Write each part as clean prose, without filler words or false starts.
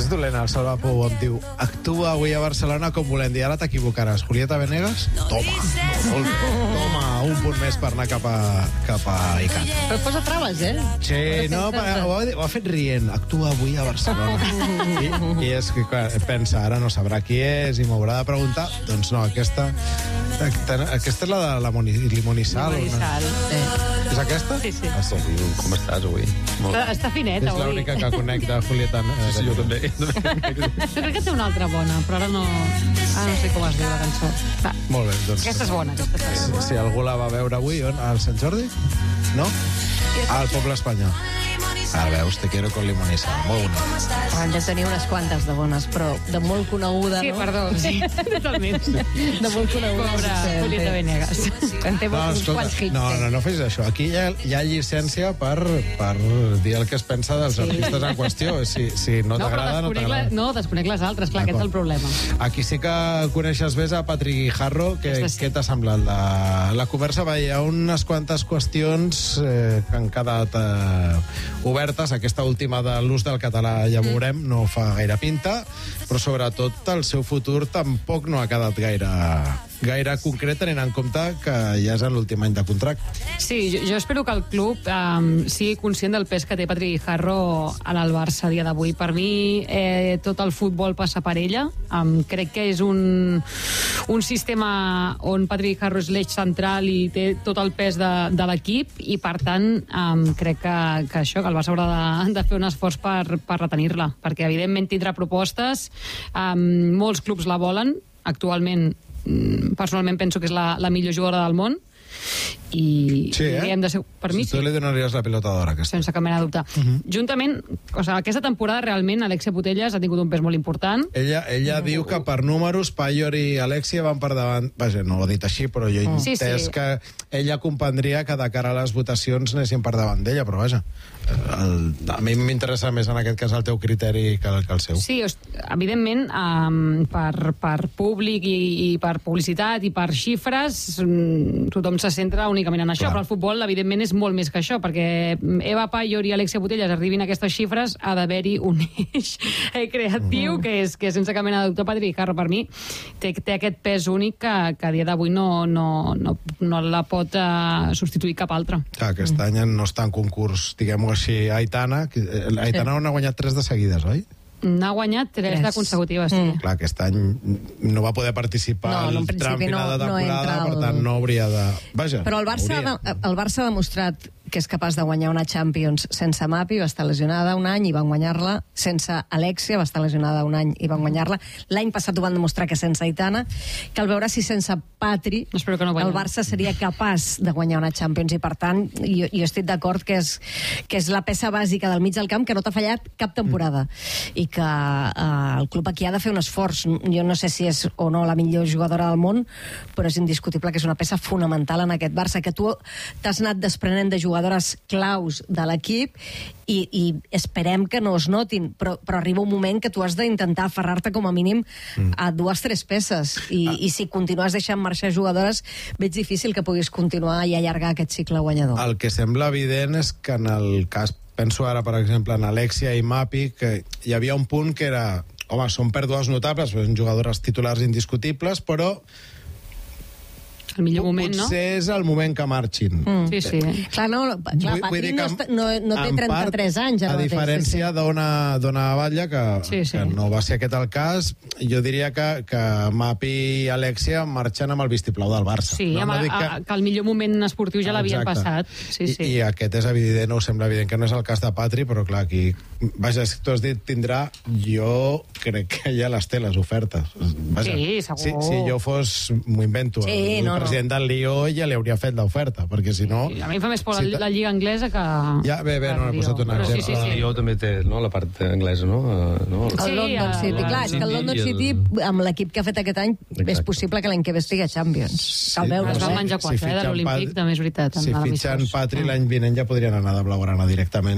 És dolent, el Salva Pou em diu: actua avui a Barcelona com volem dir. Ara t'equivocaràs. Julieta Venegas, toma, un punt més per anar cap a ICAT. Però posa traves, Sí, no, ho ha fet rient. Actua avui a Barcelona. I és que, clar, pensa, ara no sabrà qui és i m'haurà de preguntar. Doncs no, aquesta és la de la Limonissal. Limonissal, sí. És aquesta? Sí. Com estàs avui? Està fineta, és avui. l'única que conec de Julieta. Sí, jo també. Jo crec que té una altra bona, però ara no sé com es diu la cançó. Va. Molt bé, doncs... Aquesta és bona. Si algú la va veure avui, on? Al Sant Jordi? No? Al Poble Espanyol. Ara veus, Te quiero con Limonissal. Molt bona. Han de tenir unes quantes de bones, però de molt coneguda, Sí, no? perdó, sí, totalment. De molt coneguda. Pobra Julieta Venegas. En té uns quants hits. No fes això. Aquí hi ha llicència per dir el que es pensa dels artistes en qüestió. Si no t'agrada, no t'agrada. No, desconec les altres, clar, aquest és el problema. Aquí sí que coneixes més a Patrick Guijarro. Què t'ha semblat la conversa? Hi ha unes quantes qüestions que han quedat obertes. Aquesta última de l'ús del català ja veurem, no fa gaire pinta, però sobretot el seu futur tampoc no ha quedat gaire concret, tenint en compte que ja és en l'últim any de contracte. Sí, jo espero que el club sigui conscient del pes que té Patrick Guijarro en el Barça a dia d'avui. Per mi, tot el futbol passa per ella. Crec que és un sistema on Patrick Guijarro és l'eix central i té tot el pes de l'equip, i per tant crec que el Barça haurà de fer un esforç per retenir-la, perquè evidentment tindrà propostes, molts clubs la volen. Actualment, personalment penso que és la millor jugadora del món, i hem de ser, per mi tu li donaries la pilota d'or, aquesta. Sense cap mena de dubte. Juntament, aquesta temporada realment Alexia Putellas ha tingut un pes molt important. Ella diu que per números Paior i Alexia van per davant. Vaja, no ho ha dit així, però jo he entès que ella comprendria que de cara a les votacions anessin per davant d'ella, però vaja, a mi m'interessa més en aquest cas el teu criteri que el seu. Sí, evidentment, per públic i per publicitat i per xifres, tothom se centra únicament en això, però el futbol evidentment és molt més que això, perquè Eva Paior i Alexia Putellas arribin a aquestes xifres, ha d'haver-hi un eix creatiu que sense cap mena de dubte Patrick Guijarro, per mi, té aquest pes únic que a dia d'avui no la pot substituir cap altre. Aquest any no està en concurs, diguem-ho així, Aitana on ha guanyat 3 de seguides, oi? N'ha guanyat 3 de consecutives, sí. Clar, aquest any no va poder participar al tram final de temporada, per tant no hauria de... Vaja, però el Barça ha demostrat que és capaç de guanyar una Champions sense Mapi, va estar lesionada un any i van guanyar-la, sense Alexia, va estar lesionada un any i van guanyar-la. L'any passat ho van demostrar que sense Aitana, cal veure si sense Patri el Barça seria capaç de guanyar una Champions, i per tant jo estic d'acord que és la peça bàsica del mig del camp que no t'ha fallat cap temporada, i que el club aquí ha de fer un esforç. Jo no sé si és o no la millor jugadora del món, però és indiscutible que és una peça fonamental en aquest Barça, que tu t'has anat desprenent de jugadores claus de l'equip i esperem que no es notin, però arriba un moment que tu has d'intentar aferrar-te com a mínim a 2 o 3 peces, i si continues deixant marxar jugadores veig difícil que puguis continuar i allargar aquest cicle guanyador. El que sembla evident és que en el cas, penso ara per exemple en Alexia i Mapi, que hi havia un punt que era, home, són pèrdues notables, són jugadores titulars indiscutibles, però el millor moment, no? Potser és el moment que marxin. Sí. Clar, Patri no té 33 anys. A diferència d'Ona Batlle, que no va ser aquest el cas, jo diria que Mapi i Alexia marxen amb el vistiplau del Barça. Sí, que el millor moment esportiu ja l'havien passat. I aquest és evident, o sembla evident que no és el cas de Patri, però clar, aquí, vaja, tu has dit tindrà, jo crec que ja les té, les ofertes. Sí, segur. Si jo fos, m'ho invento, el president del Lió ja li hauria fet l'oferta, perquè si no... A mi em fa més por la lliga anglesa que... Ja, bé, no he posat un exemple. El Lió també té la part anglesa, no? El London City, clar, és que el London City, amb l'equip que ha fet aquest any, és possible que l'any que ve estigui a Champions. Cal veure. Es va menjar 4, de l'Olímpic, també és veritat. Si fitxen Patri, l'any vinent ja podrien anar de blaugrana directament.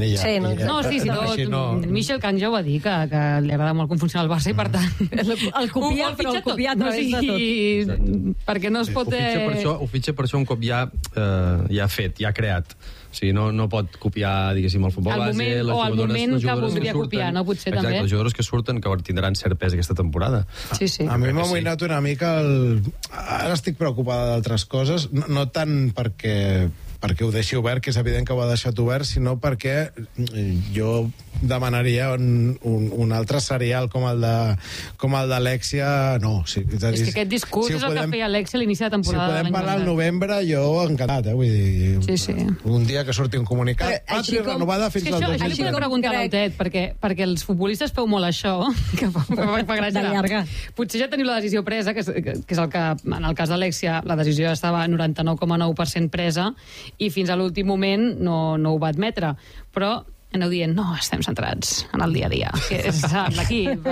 Michel Kang ja ho va dir, que li agrada molt com funciona el Barça, i per tant... El copiar, però el copiar a través de tot. Perquè no es pot... Ho fitxa per això un cop ja fet, ja creat. sigui, no pot copiar, diguéssim, el futbol base, les jugadores... O el moment que voldria copiar, no? Potser exacte, també. les jugadores que surten, que tindran cert pes aquesta temporada. Sí, sí. A mi m'ha amoïnat una mica Ara estic preocupada d'altres coses, no tant perquè ho deixi obert, que és evident que ho ha deixat obert, sinó perquè jo demanaria un altre serial com el d'Alexia, no. És que aquest discurs és el que feia Alexia a l'inici de temporada. Si podem parlar al novembre, jo encantat, vull dir... Sí. Un dia que surti un comunicat, Patri renovada fins al 2020. Això li podem preguntar a l'Autet, perquè els futbolistes feu molt això, que fa gràcia. De llarga. Potser ja teniu la decisió presa, que és el que, en el cas d'Alexia, la decisió estava 99,9% presa, i fins a l'últim moment no ho va admetre. Però aneu dient, no, estem centrats en el dia a dia, que és l'equip.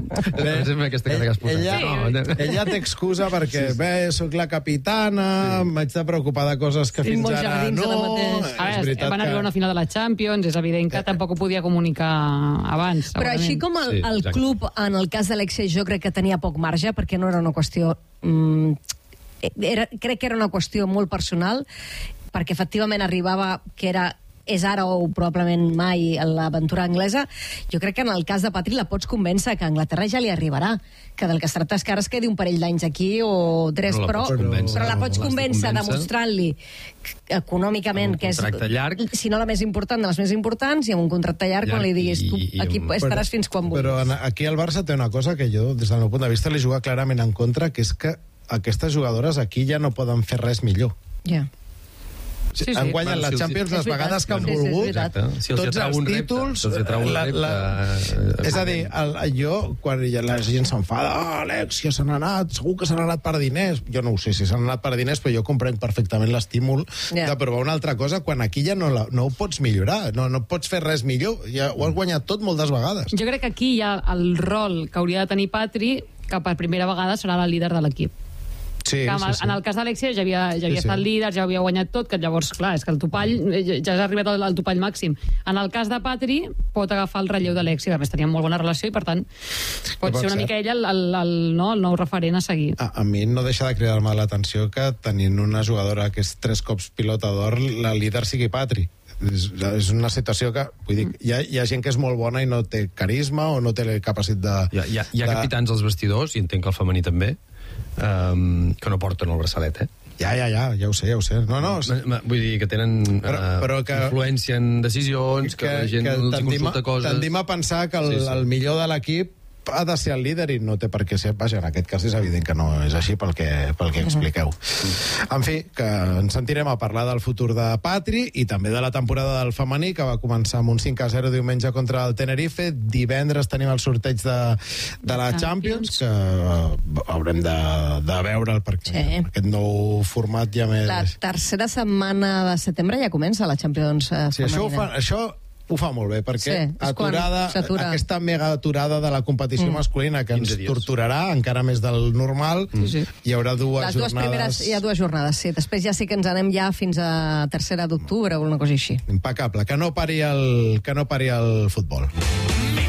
Ella té excusa perquè, soc la capitana, m'haig de preocupar de coses que fins ara no... Van arribar a una final de la Champions, és evident que tampoc ho podia comunicar abans. Però així com el club, en el cas d'Alexia, jo crec que tenia poc marge, perquè no era una qüestió... crec que era una qüestió molt personal, perquè efectivament arribava que és ara o probablement mai l'aventura anglesa. Jo crec que en el cas de Patri la pots convèncer que a Anglaterra ja li arribarà, que del que es tracta és que ara es quedi un parell d'anys aquí o 3, però la pots convèncer demostrant-li econòmicament que és, si no la més important de les més importants, i amb un contracte llarg quan li diguis tu aquí estaràs fins quan vulguis. Però aquí al Barça té una cosa que jo, des del meu punt de vista, li juga clarament en contra, que és que aquestes jugadores aquí ja no poden fer res millor. Ja. Han guanyat les Champions les vegades que han volgut, tots els títols. És a dir, jo, quan la gent s'enfada, Alexia, se n'ha anat, segur que se n'ha anat per diners. Jo no ho sé si se n'ha anat per diners, però jo comprenc perfectament l'estímul de provar una altra cosa, quan aquí ja no ho pots millorar, no pots fer res millor, ja ho has guanyat tot moltes vegades. Jo crec que aquí hi ha el rol que hauria de tenir Patri, que per primera vegada serà la líder de l'equip. Sí. En el cas d'Alexia ja havia estat líder, ja havia guanyat tot, que llavors, clar, és que el topall ja has arribat al topall màxim. En el cas de Patri, pot agafar el relleu d'Alexia, a més tenien molt bona relació i, per tant, pot ser una mica ella el nou referent a seguir. A mi no deixa de cridar-me l'atenció que tenint una jugadora que és 3 cops pilota d'or, la líder sigui Patri. És una situació que, vull dir, hi ha gent que és molt bona i no té carisma o no té capacitat de... Hi ha capitans als vestidors, i entenc que el femení també, que no porten el braçalet, Ja ho sé. Vull dir que tenen influència en decisions, que la gent els consulta coses... Tendim a pensar que el millor de l'equip ha de ser el líder i no té per què ser. Vaja, en aquest cas és evident que no és així pel que expliqueu. En fi, que ens sentirem a parlar del futur de Patri i també de la temporada del femení, que va començar amb un 5-0 diumenge contra el Tenerife. Divendres tenim el sorteig de la Champions, que haurem de veure'l perquè aquest nou format ja més... La tercera setmana de setembre ja comença la Champions femenina. Això ho fa molt bé, perquè aquesta mega aturada de la competició masculina que ens torturarà encara més del normal, hi haurà dues jornades... Primeres hi ha 2 jornades, sí. Després ja sí que ens anem ja fins a 3 d'octubre o una cosa així. Impecable. Que no pari el futbol.